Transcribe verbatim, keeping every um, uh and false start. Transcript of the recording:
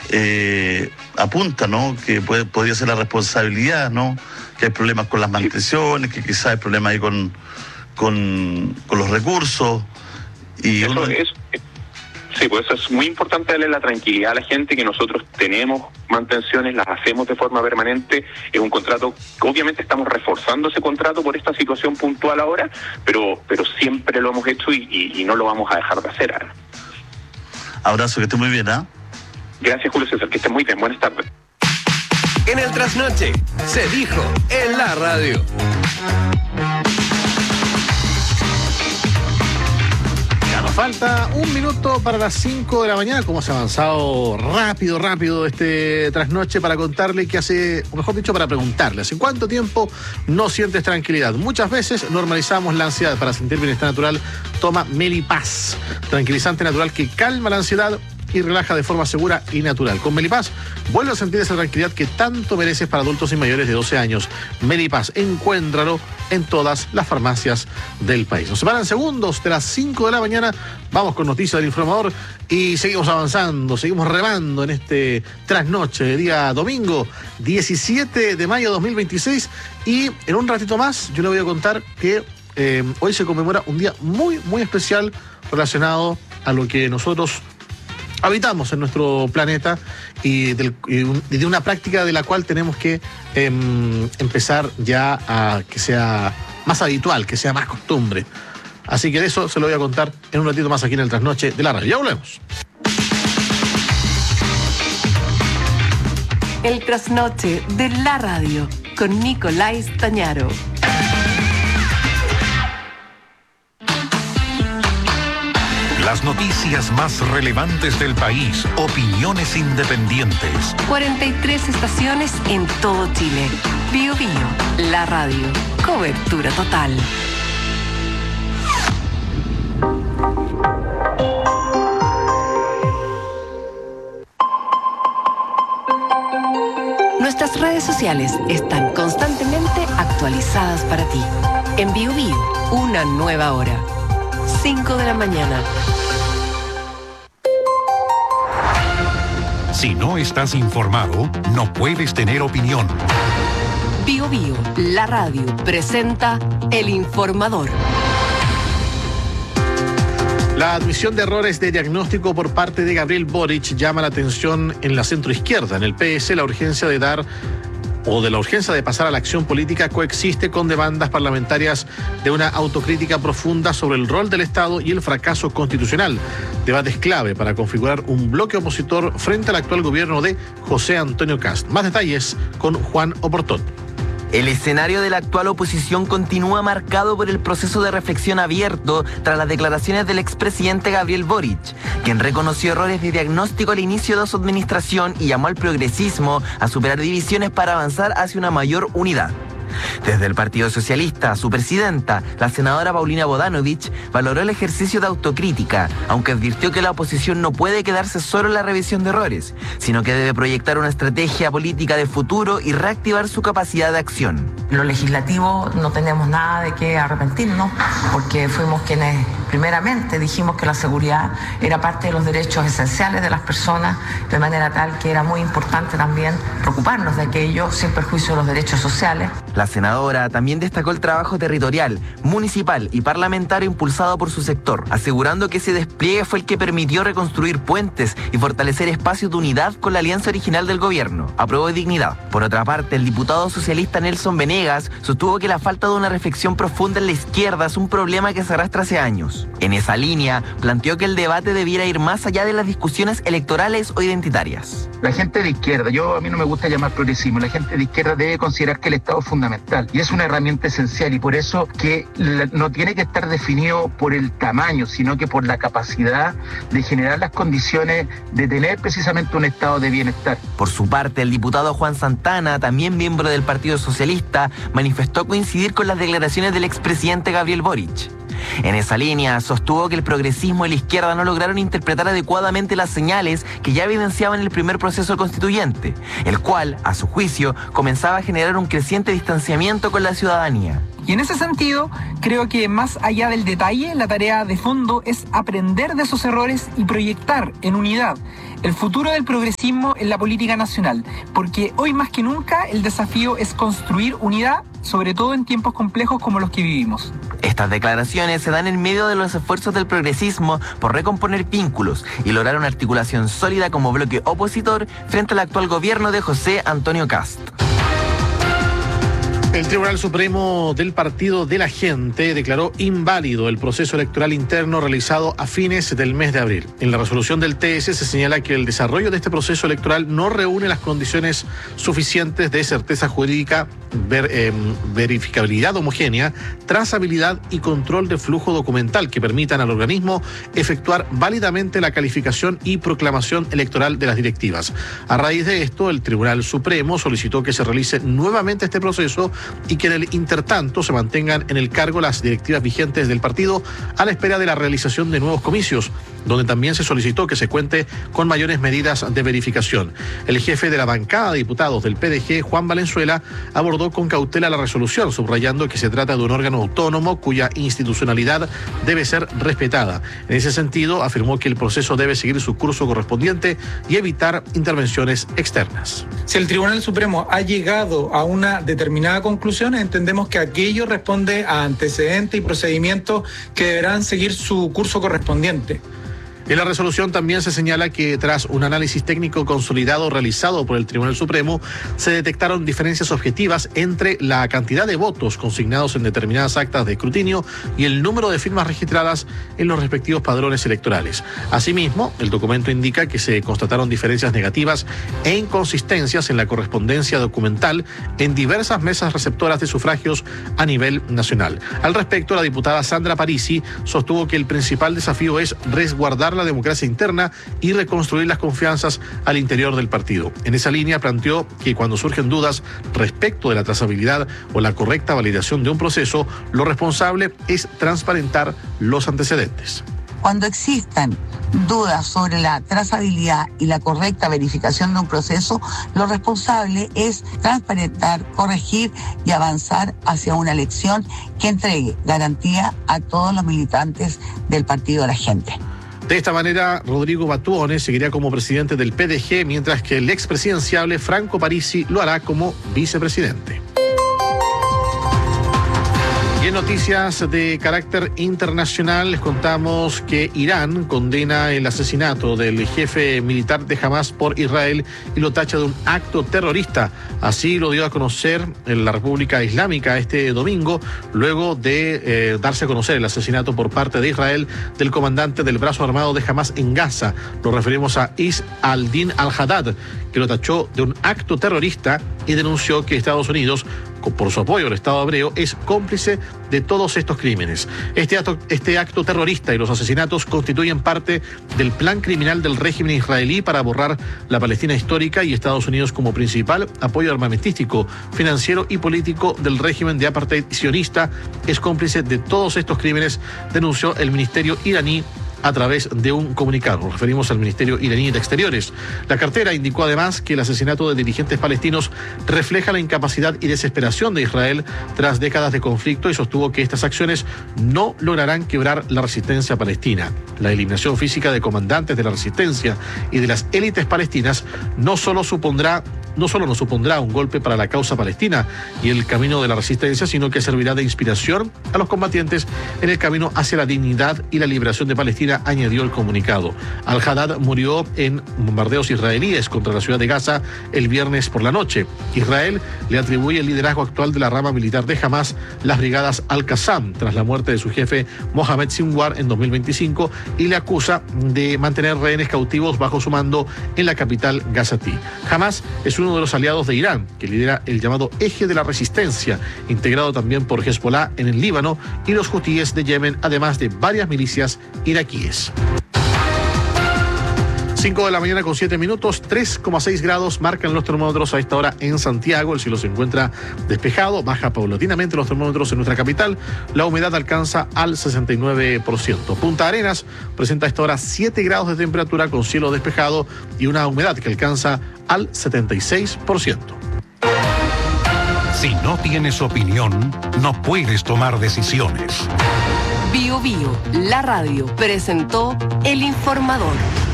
eh, apunta, ¿no? Que puede, podría ser la responsabilidad, ¿no? Que hay problemas con las mantenciones, que quizás hay problemas ahí con, con, con los recursos. Y eso uno... es, sí, pues eso es muy importante, darle la tranquilidad a la gente que nosotros tenemos mantenciones, las hacemos de forma permanente. Es un contrato que obviamente estamos reforzando ese contrato por esta situación puntual ahora, pero pero siempre lo hemos hecho y, y, y no lo vamos a dejar de hacer. Ana. Abrazo, que esté muy bien, ¿ah? ¿eh? Gracias, Julio César, que esté muy bien. Buenas tardes. En el Trasnoche se dijo en la radio. Falta un minuto para las cinco de la mañana. Como se ha avanzado rápido, rápido este trasnoche para contarle que hace, o mejor dicho, para preguntarle, ¿hace cuánto tiempo no sientes tranquilidad? Muchas veces normalizamos la ansiedad. Para sentir bienestar natural, toma Melipaz, tranquilizante natural que calma la ansiedad y relaja de forma segura y natural. Con Melipaz, vuelve a sentir esa tranquilidad que tanto mereces para adultos y mayores de doce años. Melipaz, encuéntralo en todas las farmacias del país. Nos separan segundos de las cinco de la mañana. Vamos con Noticias del Informador y seguimos avanzando, seguimos remando en este trasnoche de día domingo, diecisiete de mayo de dos mil veintiséis. Y en un ratito más yo le voy a contar que eh, hoy se conmemora un día muy, muy especial relacionado a lo que nosotros habitamos en nuestro planeta y, del, y de una práctica de la cual tenemos que eh, empezar ya a que sea más habitual, que sea más costumbre. Así que de eso se lo voy a contar en un ratito más aquí en el Trasnoche de la radio. Ya volvemos. El Trasnoche de la radio con Nicolás Tañaro. Las noticias más relevantes del país, opiniones independientes. cuarenta y tres estaciones en todo Chile. Bio Bio, la radio. Cobertura total. Nuestras redes sociales están constantemente actualizadas para ti. En Bio Bio, una nueva hora. cinco de la mañana. Si no estás informado, no puedes tener opinión. Bio Bio, la radio, presenta El Informador. La admisión de errores de diagnóstico por parte de Gabriel Boric llama la atención en la centroizquierda. En el P S, la urgencia de dar o de la urgencia de pasar a la acción política coexiste con demandas parlamentarias de una autocrítica profunda sobre el rol del Estado y el fracaso constitucional. Debates clave para configurar un bloque opositor frente al actual gobierno de José Antonio Kast. Más detalles con Juan Oportón. El escenario de la actual oposición continúa marcado por el proceso de reflexión abierto tras las declaraciones del expresidente Gabriel Boric, quien reconoció errores de diagnóstico al inicio de su administración y llamó al progresismo a superar divisiones para avanzar hacia una mayor unidad. Desde el Partido Socialista, su presidenta, la senadora Paulina Bodanovich, valoró el ejercicio de autocrítica, aunque advirtió que la oposición no puede quedarse solo en la revisión de errores, sino que debe proyectar una estrategia política de futuro y reactivar su capacidad de acción. Lo legislativo no tenemos nada de qué arrepentirnos, porque fuimos quienes primeramente dijimos que la seguridad era parte de los derechos esenciales de las personas, de manera tal que era muy importante también preocuparnos de aquello sin perjuicio de los derechos sociales. La senadora también destacó el trabajo territorial, municipal y parlamentario impulsado por su sector, asegurando que ese despliegue fue el que permitió reconstruir puentes y fortalecer espacios de unidad con la alianza original del gobierno. Aprobó dignidad. Por otra parte, el diputado socialista Nelson Venegas sostuvo que la falta de una reflexión profunda en la izquierda es un problema que se arrastra hace años. En esa línea, planteó que el debate debiera ir más allá de las discusiones electorales o identitarias. La gente de izquierda, yo a mí no me gusta llamar progresismo, la gente de izquierda debe considerar que el Estado es fundamental y es una herramienta esencial, y por eso que no tiene que estar definido por el tamaño, sino que por la capacidad de generar las condiciones de tener precisamente un estado de bienestar. Por su parte, el diputado Juan Santana, también miembro del Partido Socialista, manifestó coincidir con las declaraciones del expresidente Gabriel Boric. En esa línea, sostuvo que el progresismo y la izquierda no lograron interpretar adecuadamente las señales que ya evidenciaban el primer proceso constituyente, el cual, a su juicio, comenzaba a generar un creciente distanciamiento con la ciudadanía. Y en ese sentido, creo que más allá del detalle, la tarea de fondo es aprender de esos errores y proyectar en unidad el futuro del progresismo en la política nacional, porque hoy más que nunca el desafío es construir unidad, sobre todo en tiempos complejos como los que vivimos. Estas declaraciones se dan en medio de los esfuerzos del progresismo por recomponer vínculos y lograr una articulación sólida como bloque opositor frente al actual gobierno de José Antonio Kast. El Tribunal Supremo del Partido de la Gente declaró inválido el proceso electoral interno realizado a fines del mes de abril. En la resolución del T S se señala que el desarrollo de este proceso electoral no reúne las condiciones suficientes de certeza jurídica, ver, eh, verificabilidad homogénea, trazabilidad y control de flujo documental que permitan al organismo efectuar válidamente la calificación y proclamación electoral de las directivas. A raíz de esto, el Tribunal Supremo solicitó que se realice nuevamente este proceso y que en el intertanto se mantengan en el cargo las directivas vigentes del partido a la espera de la realización de nuevos comicios, donde también se solicitó que se cuente con mayores medidas de verificación. El jefe de la bancada de diputados del P D G, Juan Valenzuela, abordó con cautela la resolución, subrayando que se trata de un órgano autónomo cuya institucionalidad debe ser respetada. En ese sentido, afirmó que el proceso debe seguir su curso correspondiente y evitar intervenciones externas. Si el Tribunal Supremo ha llegado a una determinada conclusión, entendemos que aquello responde a antecedentes y procedimientos que deberán seguir su curso correspondiente. En la resolución también se señala que tras un análisis técnico consolidado realizado por el Tribunal Supremo, se detectaron diferencias objetivas entre la cantidad de votos consignados en determinadas actas de escrutinio y el número de firmas registradas en los respectivos padrones electorales. Asimismo, el documento indica que se constataron diferencias negativas e inconsistencias en la correspondencia documental en diversas mesas receptoras de sufragios a nivel nacional. Al respecto, la diputada Sandra Parisi sostuvo que el principal desafío es resguardar la democracia interna y reconstruir las confianzas al interior del partido. En esa línea planteó que cuando surgen dudas respecto de la trazabilidad o la correcta validación de un proceso, lo responsable es transparentar los antecedentes. Cuando existan dudas sobre la trazabilidad y la correcta verificación de un proceso, lo responsable es transparentar, corregir y avanzar hacia una elección que entregue garantía a todos los militantes del Partido de la Gente. De esta manera, Rodrigo Batuones seguirá como presidente del P D G, mientras que el expresidenciable Franco Parisi lo hará como vicepresidente. Y en noticias de carácter internacional les contamos que Irán condena el asesinato del jefe militar de Hamas por Israel y lo tacha de un acto terrorista. Así lo dio a conocer en la República Islámica este domingo, luego de eh, darse a conocer el asesinato por parte de Israel del comandante del brazo armado de Hamas en Gaza. Nos referimos a Is al-Din al-Haddad, que lo tachó de un acto terrorista y denunció que Estados Unidos, por su apoyo al Estado hebreo, es cómplice de todos estos crímenes. Este acto, este acto terrorista y los asesinatos constituyen parte del plan criminal del régimen israelí para borrar la Palestina histórica, y Estados Unidos, como principal apoyo armamentístico, financiero y político del régimen de apartheid sionista, es cómplice de todos estos crímenes, denunció el ministerio iraní a través de un comunicado. Nos referimos al Ministerio iraní de Exteriores. La cartera indicó además que el asesinato de dirigentes palestinos refleja la incapacidad y desesperación de Israel tras décadas de conflicto, y sostuvo que estas acciones no lograrán quebrar la resistencia palestina. La eliminación física de comandantes de la resistencia y de las élites palestinas no solo supondrá no solo nos supondrá un golpe para la causa palestina y el camino de la resistencia, sino que servirá de inspiración a los combatientes en el camino hacia la dignidad y la liberación de Palestina, añadió el comunicado. Al-Haddad murió en bombardeos israelíes contra la ciudad de Gaza el viernes por la noche. Israel le atribuye el liderazgo actual de la rama militar de Hamas, las brigadas Al-Qassam, tras la muerte de su jefe Mohamed Sinwar en dos mil veinticinco, y le acusa de mantener rehenes cautivos bajo su mando en la capital gazatí. Hamas es uno de los aliados de Irán, que lidera el llamado Eje de la Resistencia, integrado también por Hezbollah en el Líbano y los hutíes de Yemen, además de varias milicias iraquíes. cinco de la mañana con siete minutos, tres coma seis grados marcan los termómetros a esta hora en Santiago. El cielo se encuentra despejado, baja paulatinamente los termómetros en nuestra capital. La humedad alcanza al sesenta y nueve por ciento. Punta Arenas presenta a esta hora siete grados de temperatura con cielo despejado y una humedad que alcanza al setenta y seis por ciento. Si no tienes opinión, no puedes tomar decisiones. Bio Bio, la radio, presentó El Informador.